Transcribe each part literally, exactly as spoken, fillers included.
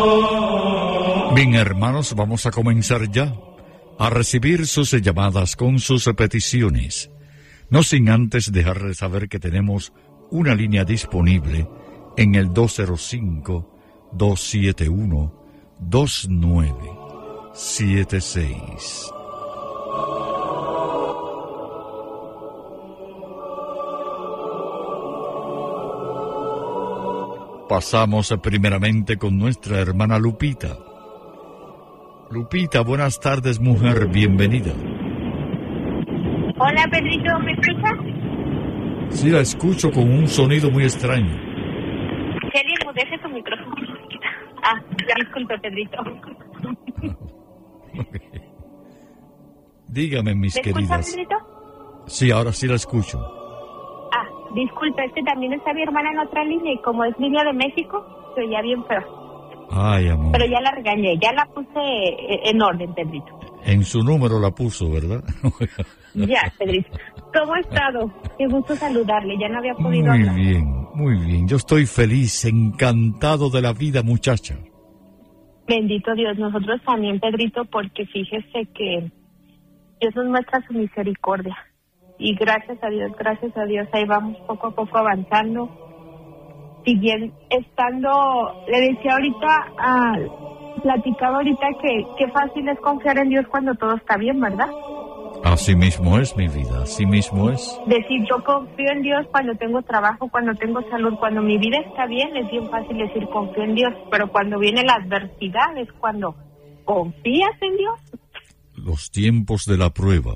Bien, hermanos, vamos a comenzar ya a recibir sus llamadas con sus peticiones. No sin antes dejarles saber que tenemos una línea disponible en el dos cero cinco, dos siete uno, dos nueve siete seis. Pasamos primeramente con nuestra hermana Lupita. Lupita, buenas tardes, mujer, bienvenida. Hola, Pedrito, ¿me escuchas? Sí, la escucho con un sonido muy extraño. Kelly, deje tu micrófono. Ah, disculpe, Pedrito. Okay. Dígame, mis ¿Me queridas. escucha, Pedrito? Sí, ahora sí la escucho. Ah, disculpe, es que también está mi hermana en otra línea y como es línea de México, se oía bien feo. Ay, amor. Pero ya la regañé, ya la puse en orden, Pedrito. En su número la puso, ¿verdad? Ya, Pedrito. ¿Cómo ha estado? Qué gusto saludarle, ya no había podido Muy hablar. bien, muy bien. Yo estoy feliz, encantado de la vida, muchacha. Bendito Dios, nosotros también, Pedrito, porque fíjese que Dios nos muestra su misericordia. Y gracias a Dios, gracias a Dios, ahí vamos poco a poco avanzando. Si bien estando, le decía ahorita, ah, platicaba ahorita que qué fácil es confiar en Dios cuando todo está bien, ¿verdad? Así mismo es mi vida, así mismo es. Decir, yo confío en Dios cuando tengo trabajo, cuando tengo salud, cuando mi vida está bien, es bien fácil decir confío en Dios, pero cuando viene la adversidad es cuando confías en Dios. Los tiempos de la prueba.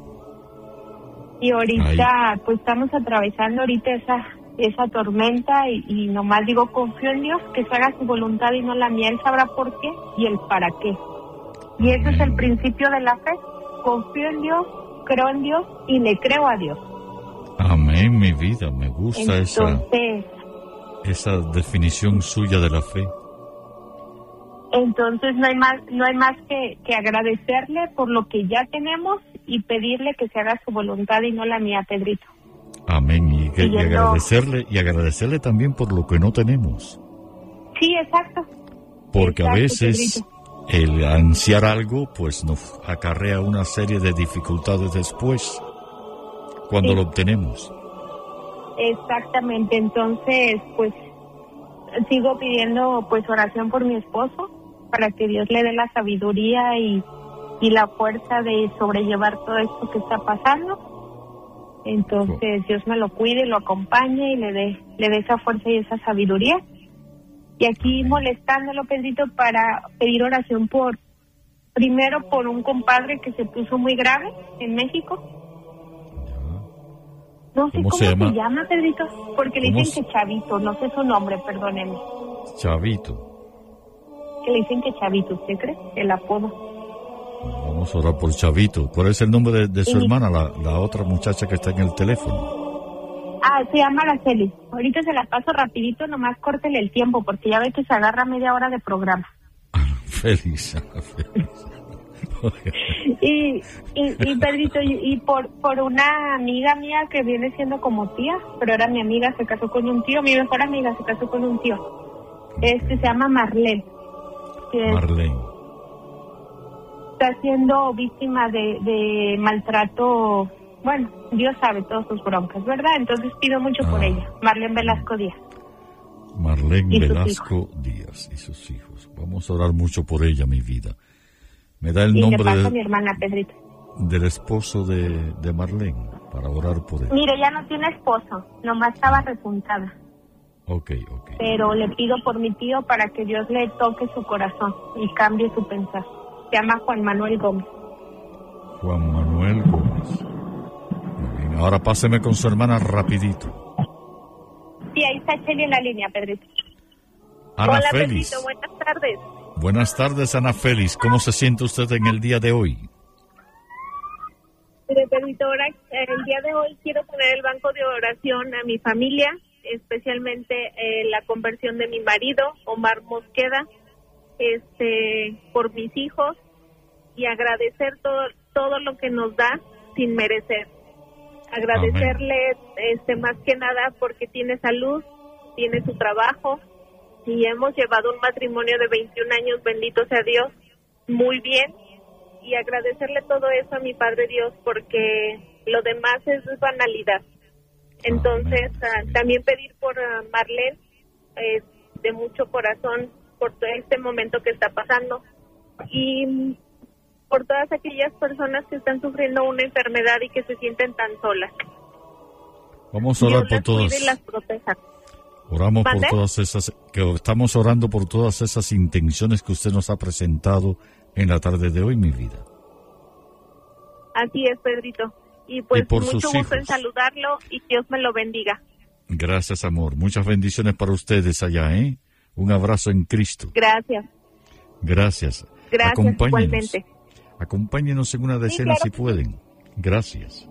Y ahorita, Ay. pues estamos atravesando ahorita esa esa tormenta y, y nomás digo, confío en Dios, que se haga su voluntad y no la mía. Él sabrá por qué y el para qué. Y ese es el principio de la fe. Confío en Dios, creo en Dios y le creo a Dios. Amén, mi vida. Me gusta Entonces, esa, esa definición suya de la fe. Entonces no hay más no hay más que, que agradecerle por lo que ya tenemos y pedirle que se haga su voluntad y no la mía, Pedrito. Amén. Y, que, y Siguiendo... agradecerle y agradecerle también por lo que no tenemos. Sí, exacto. Porque exacto, a veces Pedrito, el ansiar algo pues nos acarrea una serie de dificultades después cuando sí. lo obtenemos. Exactamente. Entonces, pues sigo pidiendo pues oración por mi esposo para que Dios le dé la sabiduría y, y la fuerza de sobrellevar todo esto que está pasando. Entonces Dios me lo cuide, lo acompañe y le dé le dé esa fuerza y esa sabiduría. Y aquí molestándolo, Pedrito, para pedir oración por, primero por un compadre que se puso muy grave en México. No sé ¿Cómo, cómo se, llama? se llama, Pedrito, porque le dicen se... que Chavito, no sé su nombre, perdóneme. Chavito. Que le dicen que Chavito, ¿usted cree? El apodo. Vamos a orar por Chavito. ¿Cuál es el nombre de, de su y... hermana, la, la otra muchacha que está en el teléfono? Ah, se llama Araceli. Ahorita se la paso rapidito, nomás córtele el tiempo, porque ya ve que se agarra media hora de programa. Feliz, feliz. y, y, y Pedrito, y, y por por una amiga mía que viene siendo como tía, pero era mi amiga, se casó con un tío, mi mejor amiga se casó con un tío. Este se llama Marlene. Que Marlene. Está siendo víctima de, de maltrato, bueno, Dios sabe todas sus broncas, ¿verdad? Entonces pido mucho ah. por ella, Marlene Velasco Díaz. Marlene Velasco Díaz y sus hijos. Vamos a orar mucho por ella, mi vida. Me da el y nombre le de, a mi hermana, Pedrito. del esposo de, de Marlene para orar por ella. Mire, ella no tiene esposo, nomás estaba repuntada. Ok, ok. Pero le pido por mi tío para que Dios le toque su corazón y cambie su pensar. Se llama Juan Manuel Gómez. Juan Manuel Gómez. Muy bien, ahora páseme con su hermana rapidito. Sí, ahí está Cheli en la línea, Pedrito. Ana Hola, Félix. Pedrito, buenas tardes. Buenas tardes, Ana Félix. ¿Cómo se siente usted en el día de hoy? Mire, Pedrito, ahora, el día de hoy quiero poner el banco de oración a mi familia, especialmente eh, la conversión de mi marido, Omar Mosqueda, este, por mis hijos, y agradecer todo todo lo que nos da sin merecer. Agradecerle, Amén. este, más que nada porque tiene salud, tiene su trabajo, y hemos llevado un matrimonio de veintiún años, bendito sea Dios, muy bien, y agradecerle todo eso a mi Padre Dios, porque lo demás es banalidad. Entonces, uh, también pedir por uh, Marlene, eh, de mucho corazón, por todo este momento que está pasando, y por todas aquellas personas que están sufriendo una enfermedad y que se sienten tan solas. Vamos a orar Dios por las todas. cuide y las proteja. Oramos ¿Mande? por todas esas, que estamos orando por todas esas intenciones que usted nos ha presentado en la tarde de hoy, mi vida. Así es, Pedrito. Y pues Y por mucho sus gusto hijos. en saludarlo y Dios me lo bendiga. Gracias, amor. Muchas bendiciones para ustedes allá, ¿eh? Un abrazo en Cristo. Gracias. Gracias. Gracias, Acompáñenos. igualmente. Acompáñenos en una decena claro si que pueden. Gracias.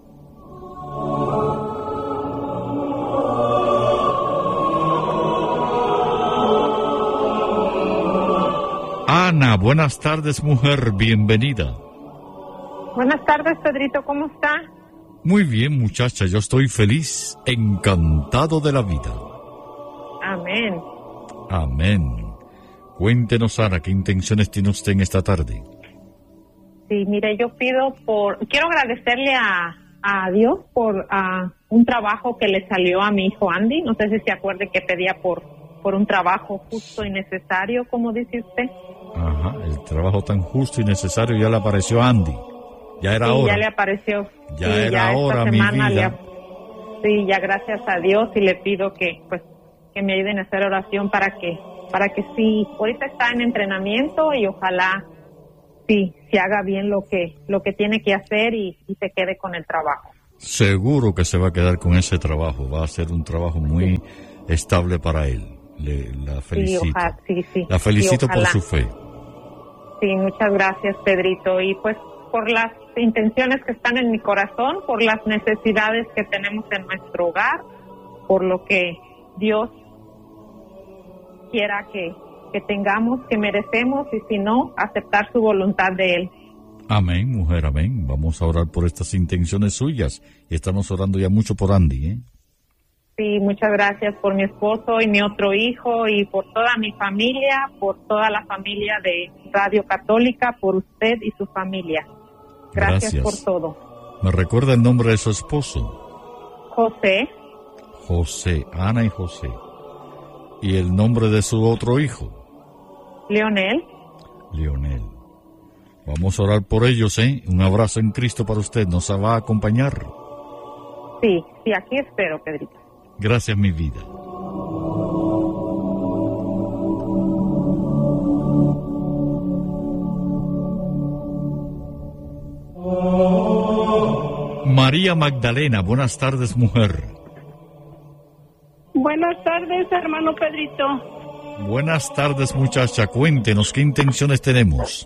Ana, buenas tardes, mujer, bienvenida. Buenas tardes, Pedrito, ¿cómo está? Muy bien, muchacha, yo estoy feliz, encantado de la vida. Amén. Amén. Cuéntenos, Ana, ¿qué intenciones tiene usted en esta tarde? Sí, mire, yo pido por... Quiero agradecerle a, a Dios por uh, un trabajo que le salió a mi hijo Andy. No sé si se acuerde que pedía por, por un trabajo justo y necesario, como dice usted. Ajá, el trabajo tan justo y necesario ya le apareció a Andy. Ya era Sí, hora. ya le apareció. Ya Sí, era ya hora, esta mi semana vida. le- Sí, ya gracias a Dios, y le pido que pues que me ayuden a hacer oración para que para que sí, ahorita está en entrenamiento y ojalá sí se haga bien lo que lo que tiene que hacer y, y se quede con el trabajo. Seguro que se va a quedar con ese trabajo. Va a ser un trabajo muy estable para él. Le, la felicito. Sí, ojalá, sí, sí. La felicito Sí, por ojalá. su fe. Sí, muchas gracias, Pedrito, y pues por las intenciones que están en mi corazón, por las necesidades que tenemos en nuestro hogar, por lo que Dios quiera que, que tengamos, que merecemos, y si no, aceptar su voluntad de Él. Amén, mujer, amén. Vamos a orar por estas intenciones suyas. Y estamos orando ya mucho por Andy, ¿eh? Sí, muchas gracias por mi esposo y mi otro hijo, y por toda mi familia, por toda la familia de Radio Católica, por usted y su familia. Gracias, Gracias. por todo. ¿Me recuerda el nombre de su esposo? José, José, Ana y José. ¿Y el nombre de su otro hijo? Leonel. Leonel. Vamos a orar por ellos, ¿eh? Un abrazo en Cristo para usted. ¿Nos va a acompañar? Sí, sí, aquí espero, Pedrito. Gracias, mi vida. María Magdalena, buenas tardes, mujer. Buenas tardes, hermano Pedrito. Buenas tardes, muchacha. Cuéntenos, ¿qué intenciones tenemos?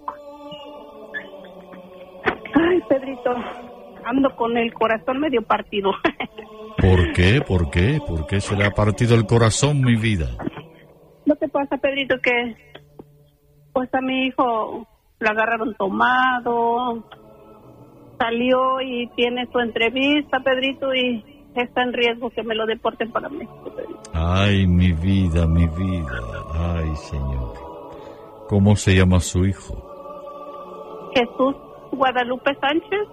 Ay, Pedrito, ando con el corazón medio partido. ¿Por qué? ¿Por qué? ¿Por qué se le ha partido el corazón, mi vida? ¿No te pasa, Pedrito, que pues a mi hijo lo agarraron tomado, salió y tiene su entrevista, Pedrito, y está en riesgo que me lo deporten para México, Pedrito? Ay, mi vida, mi vida. Ay, Señor. ¿Cómo se llama su hijo? Jesús Guadalupe Sánchez,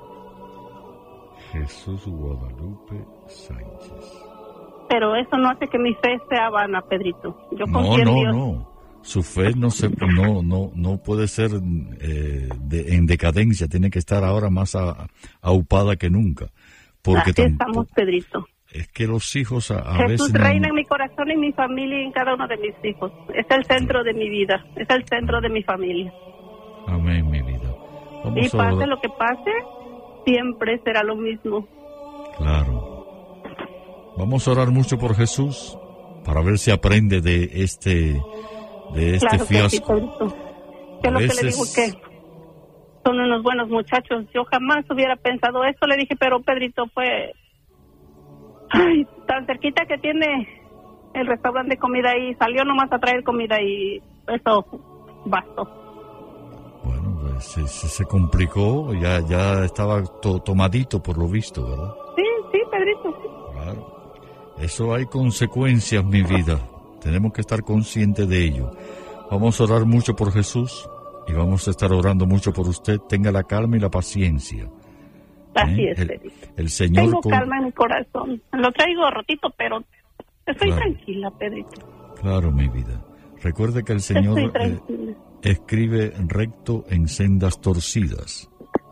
Jesús Guadalupe Sánchez. pero eso no hace que mi fe sea vana, Pedrito. Yo No, confío en no, Dios. no. Su fe no se, no, no, no puede ser eh, de, en decadencia. Tiene que estar ahora más a, aupada que nunca. Porque Así tampoco- estamos, Pedrito. es que los hijos a, a Jesús veces no- reina en mi corazón, en mi familia y en cada uno de mis hijos. Es el centro de mi vida, es el centro de mi familia. Amén, mi vida. Y Vamos a pase orar. lo que pase, siempre será lo mismo. Claro. Vamos a orar mucho por Jesús para ver si aprende de este de este Claro que sí, fiasco. Pedrito. Yo A lo que le veces- digo que son unos buenos muchachos. Yo jamás hubiera pensado eso. Le dije, pero Pedrito fue... Ay, tan cerquita que tiene el restaurante de comida ahí. Salió nomás a traer comida y eso bastó. Bueno, pues se, se- se complicó, ya ya estaba to- tomadito por lo visto, ¿verdad? Sí, sí, Pedrito, sí. Claro. Eso hay consecuencias, mi vida. Tenemos que estar conscientes de ello. Vamos a orar mucho por Jesús y vamos a estar orando mucho por usted. Tenga la calma y la paciencia. Así ¿Eh? es, el, Pedrito. el Señor Tengo con... calma en mi corazón. Lo traigo rotito, pero estoy Claro. tranquila, Pedrito. Claro, mi vida. Recuerde que el Señor Estoy eh, tranquila. escribe recto en sendas torcidas.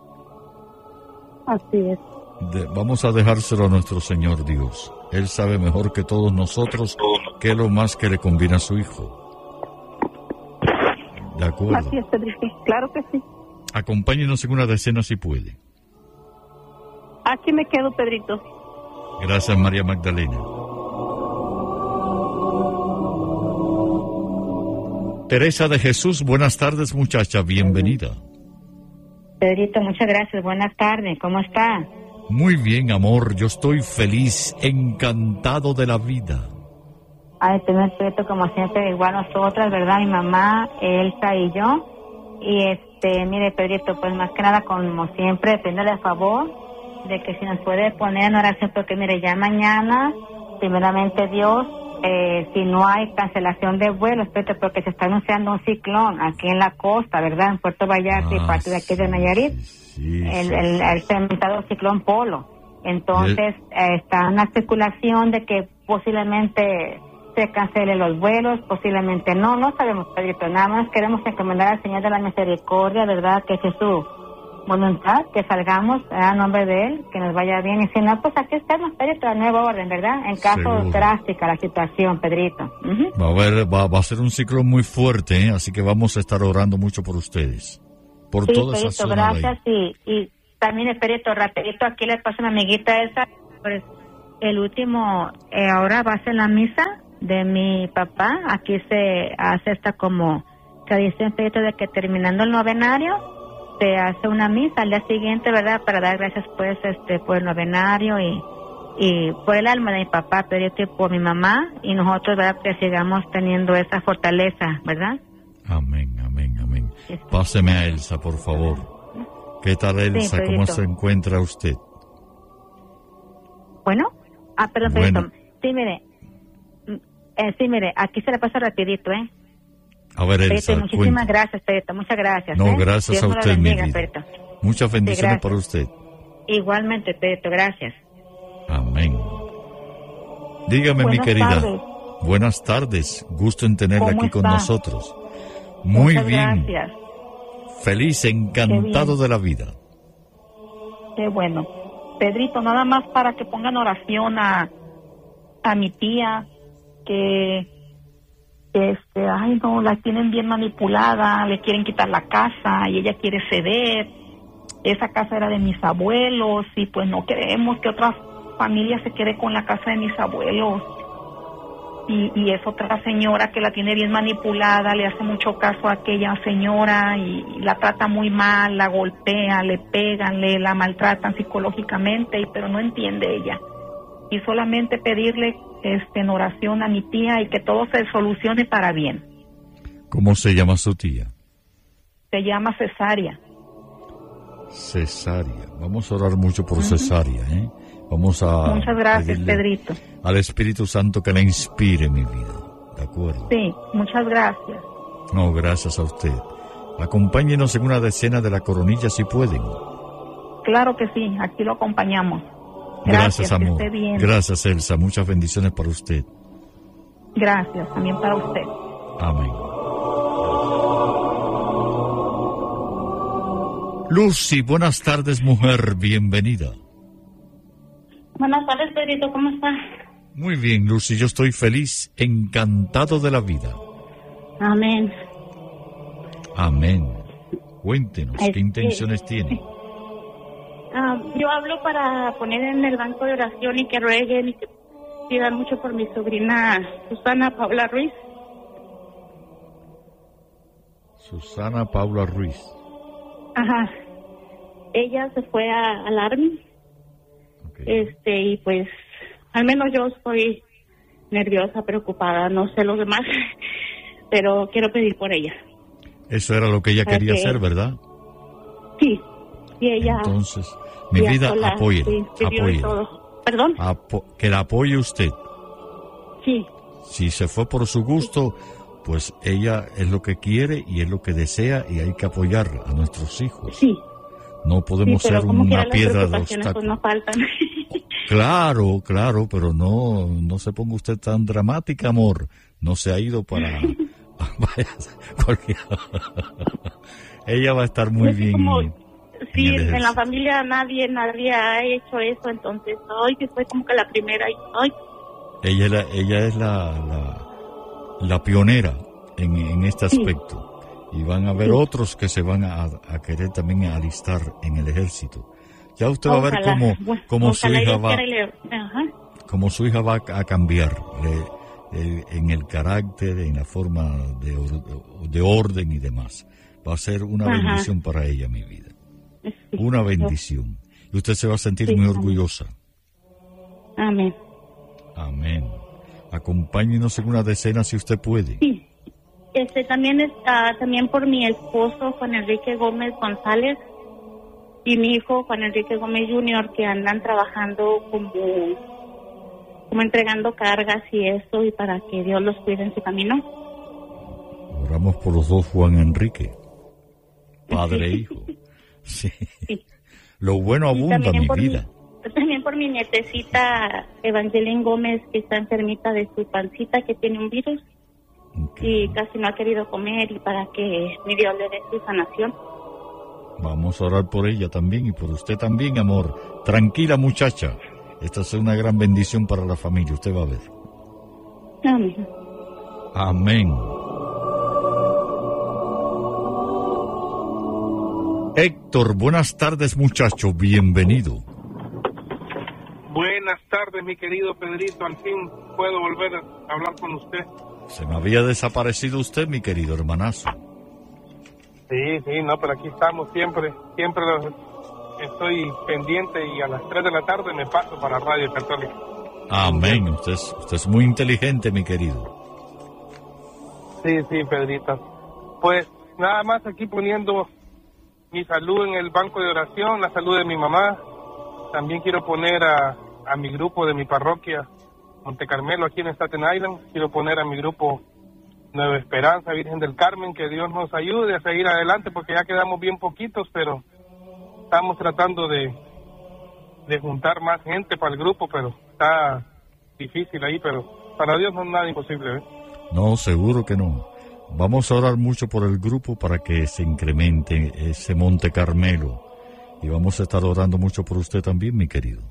Así es. De- vamos a dejárselo a nuestro Señor Dios. Él sabe mejor que todos nosotros qué es lo más que le conviene a su Hijo. De acuerdo. Así es, Pedrito. Claro que sí. Acompáñenos en una decena si puede. Aquí me quedo, Pedrito. Gracias, María Magdalena. Teresa de Jesús, buenas tardes, muchacha, bienvenida. Pedrito, muchas gracias. Buenas tardes. ¿Cómo está? Muy bien, amor, yo estoy feliz, encantado de la vida. Ay, te respeto como siempre, igual nosotras, ¿verdad? Mi mamá, Elsa y yo. Y este, mire, Pedrito, pues más que nada, como siempre, pedirle a favor de que si nos puede poner en oración, porque mire, ya mañana, primeramente Dios, eh, si no hay cancelación de vuelos, Pedrito, porque se está anunciando un ciclón aquí en la costa, ¿verdad? En Puerto Vallarta y Ah, parte de aquí de sí, Nayarit. sí, el, sí. el, el cementado ciclón Polo. Entonces, eh, está una especulación de que posiblemente se cancelen los vuelos, posiblemente no, no sabemos, Pedrito, nada más queremos encomendar al Señor de la Misericordia, ¿verdad? Que es su voluntad, que salgamos a nombre de Él, que nos vaya bien, y si no, pues aquí estamos, Pedrito, la nueva orden, ¿verdad? En caso Seguro. drástica la situación, Pedrito. Ujú. Va a haber, va, va a ser un ciclón muy fuerte, ¿eh? Así que vamos a estar orando mucho por ustedes, por Sí, toda esa Pedrito, zona de ahí. gracias. Y, y también, Pedrito, rapidito, aquí le paso a mi amiguita esa. Pues, el último, eh, ahora va a ser la misa de mi papá. Aquí se hace esta como tradición, Pedrito, de que terminando el novenario, se hace una misa al día siguiente, ¿verdad? Para dar gracias, pues, este, por el novenario y, y por el alma de mi papá, Pedrito, y por mi mamá. Y nosotros, ¿verdad? Que sigamos teniendo esa fortaleza, ¿verdad? Amén, amén, amén. Páseme a Elsa, por favor. ¿Qué tal, Elsa? Sí, ¿Cómo Pedrito. se encuentra usted? Bueno, ah, perdón, Bueno. Pedrito. Sí, mire, mm, eh, sí, mire, aquí se le pasa rapidito, ¿eh? A ver, Pedrito, Elsa, muchísimas cuenta. gracias, Pedrito, muchas gracias. No, ¿eh? gracias Dios a me lo usted, mi bendiga, vida. Pedrito. Muchas bendiciones gracias. para usted. Igualmente, Pedrito, gracias. Amén. Dígame, mi Buenas querida. tardes. Buenas tardes. Gusto en tenerla ¿Cómo aquí con está? nosotros. Muy Muchas bien. gracias. Feliz, encantado bien. de la vida. Qué bueno. Pedrito, nada más para que pongan oración a, a mi tía, que, que este, ay no, la tienen bien manipulada, le quieren quitar la casa y ella quiere ceder. Esa casa era de mis abuelos y pues no queremos que otra familia se quede con la casa de mis abuelos. Y, y es otra señora que la tiene bien manipulada, le hace mucho caso a aquella señora y, y la trata muy mal, la golpea, le pegan, le la maltratan psicológicamente, y, pero no entiende ella. Y solamente pedirle este, en oración a mi tía y que todo se solucione para bien. ¿Cómo se llama su tía? Se llama Cesárea. Cesárea. Vamos a orar mucho por Cesárea, ¿eh? Vamos a Muchas gracias, pedirle Pedrito. al Espíritu Santo que la inspire, mi vida. ¿De acuerdo? Sí, muchas gracias. No, gracias a usted. Acompáñenos en una decena de la coronilla si pueden. Claro que sí, aquí lo acompañamos. Gracias, que amor. esté bien. Gracias, Elsa. Muchas bendiciones para usted. Gracias, también para usted. Amén. Lucy, buenas tardes, mujer. Bienvenida. Buenas tardes, Pedrito, ¿cómo está? Muy bien, Lucy. Yo estoy feliz, encantado de la vida. Amén. Amén. Cuéntenos, Ay, ¿qué sí. intenciones tiene? Ah, yo hablo para poner en el banco de oración y que rueguen y que pidan mucho por mi sobrina Susana Paula Ruiz. Susana Paula Ruiz. Ajá. Ella se fue a, al Army, Okay. este, y pues, al menos yo estoy nerviosa, preocupada, no sé los demás, pero quiero pedir por ella. Eso era lo que ella Para quería que- hacer, ¿verdad? Sí, y ella... Entonces, mi ella vida, sola apóyela, se inscribió y apóyela. todo. ¿Perdón? Apo- que la apoye usted. Sí, Si se fue por su gusto, pues ella es lo que quiere y es lo que desea y hay que apoyar a nuestros hijos. Sí. No podemos sí, ser una piedra de obstáculo. Pues no faltan. Claro, claro, pero no, no se ponga usted tan dramática, amor. No se ha ido para... Vaya, cualquier... Ella va a estar muy es bien. Como, sí, en, en la familia nadie, nadie ha hecho eso, entonces hoy que fue como que la primera y hoy. Ella es la, ella es la, la, la pionera en, en este aspecto. Sí. Y van a haber sí. otros que se van a, a querer también alistar en el ejército. Ya usted ojalá, va a ver cómo, bueno, cómo su hija va, cómo su hija va a cambiar le, le, en el carácter, en la forma de, de orden y demás. Va a ser una Ajá. bendición para ella, mi vida. Sí. Una bendición. Y usted se va a sentir sí, muy orgullosa. Amén. Amén. Acompáñenos en una decena si usted puede. Sí. Este también está también por mi esposo Juan Enrique Gómez González y mi hijo Juan Enrique Gómez junior que andan trabajando como como entregando cargas y eso, y para que Dios los cuide en su camino. Oramos por los dos Juan Enrique, padre e hijo. Sí. Sí. Lo bueno abunda, mi vida. Mi, también por mi nietecita Evangeline Gómez, que está enfermita de su pancita, que tiene un virus. Okay. Y casi no ha querido comer, y para que mi Dios le dé su sanación. Vamos a orar por ella también y por usted también, amor. Tranquila, muchacha. Esta es una gran bendición para la familia, usted va a ver. Amén. Amén. Héctor, buenas tardes, muchacho, bienvenido. Buenas tardes, mi querido Pedrito, al fin puedo volver a hablar con usted. Se me había desaparecido usted, mi querido hermanazo. Sí, sí, no, pero aquí estamos siempre, siempre estoy pendiente y a las tres de la tarde me paso para Radio Católica. Amén, usted es, usted es muy inteligente, mi querido. Sí, sí, Pedrito. Pues nada más aquí poniendo mi salud en el banco de oración, la salud de mi mamá. También quiero poner a, a mi grupo de mi parroquia, Monte Carmelo, aquí en Staten Island. Quiero poner a mi grupo Nueva Esperanza, Virgen del Carmen, que Dios nos ayude a seguir adelante, porque ya quedamos bien poquitos, pero estamos tratando de, de juntar más gente para el grupo, pero está difícil ahí, pero para Dios no es nada imposible, ¿eh? No, seguro que no. Vamos a orar mucho por el grupo para que se incremente ese Monte Carmelo, y vamos a estar orando mucho por usted también, mi querido.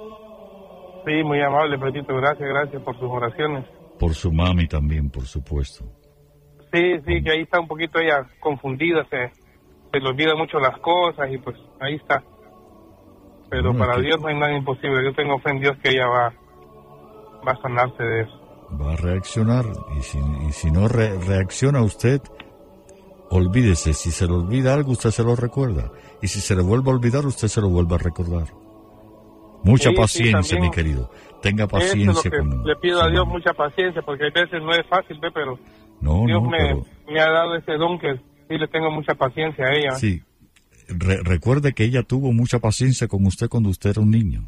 Sí, muy amable, Pedrito, gracias, gracias por sus oraciones. Por su mami también, por supuesto. Sí, sí, que ahí está un poquito ella confundida, se, se le olvida mucho las cosas y pues ahí está. Pero bueno, para que... Dios no hay nada imposible. Yo tengo fe en Dios que ella va, va a sanarse de eso. Va a reaccionar, y si, y si no re- reacciona usted, olvídese. Si se le olvida algo, usted se lo recuerda. Y si se le vuelve a olvidar, usted se lo vuelve a recordar. Mucha sí, paciencia, sí, mi querido. Tenga paciencia. Eso es lo que con, le pido a Dios, mucha paciencia, porque a veces no es fácil, ¿ve? Pero no, Dios no, me, pero... me ha dado ese don que sí le tengo mucha paciencia a ella. Sí. Re- recuerde que ella tuvo mucha paciencia con usted cuando usted era un niño.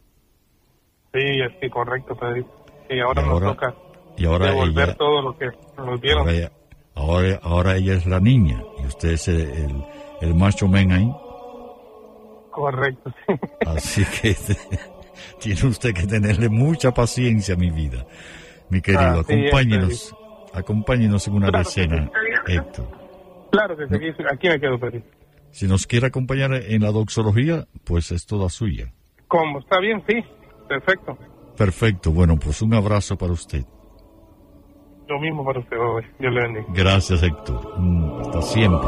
Sí, sí, correcto, Pedro. Y ahora, y ahora nos toca y ahora devolver ella, todo lo que nos dieron. Ahora ella, ahora, ahora ella es la niña y usted es el, el, el macho men ahí. Correcto, sí. Así que tiene usted que tenerle mucha paciencia, mi vida. Mi querido, ah, acompáñenos, sí, acompáñenos en una claro decena, sí. Héctor. Claro que sí, aquí me quedo, Pedro. Si nos quiere acompañar en la doxología, pues es toda suya. ¿Cómo? ¿Está bien? Sí, perfecto. Perfecto, bueno, pues un abrazo para usted. Lo mismo para usted, hoy. Dios le bendiga. Gracias, Héctor. Hasta siempre.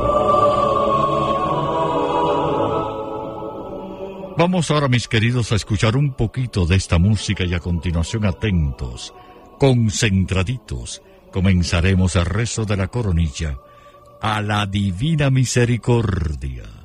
Vamos ahora, mis queridos, a escuchar un poquito de esta música y a continuación, atentos, concentraditos, comenzaremos el rezo de la coronilla a la Divina Misericordia.